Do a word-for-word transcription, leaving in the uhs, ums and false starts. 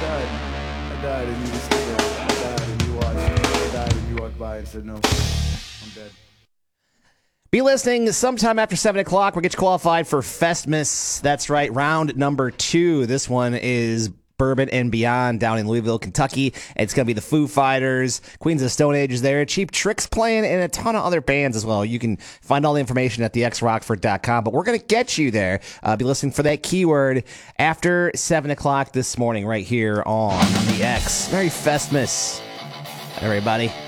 died. I died and you just stood there. I died and you watched. I died and you walked by and said, no, I'm dead. Be listening sometime after seven o'clock. We'll get you qualified for Festmas. That's right, round number two. This one is Bourbon and Beyond down in Louisville, Kentucky. It's going to be the Foo Fighters, Queens of the Stone Age is there, Cheap Tricks playing, and a ton of other bands as well. You can find all the information at the x rockford dot com, but we're going to get you there. Uh, be listening for that keyword after seven o'clock this morning right here on the X. Merry Festmas, everybody.